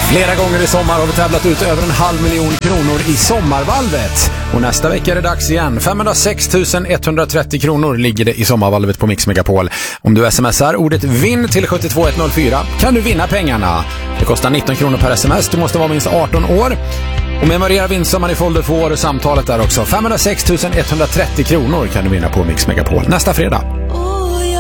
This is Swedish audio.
Flera gånger i sommar har vi tävlat ut över 500 000 kronor i sommarvalvet. Och nästa vecka är det dags igen. 506 130 kronor ligger det i sommarvalvet på Mix Megapol. Om du smsar ordet vinn till 72104 kan du vinna pengarna. Det kostar 19 kronor per sms. Du måste vara minst 18 år. Och memorera vinstsumman i folder får samtalet där också. 506 130 kronor kan du vinna på Mix Megapol nästa fredag.